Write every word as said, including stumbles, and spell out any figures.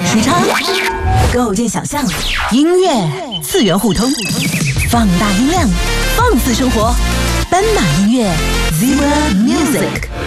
时差，构建想象，音乐次元互通，放大音量，放肆生活，奔马音乐 Zebra Music。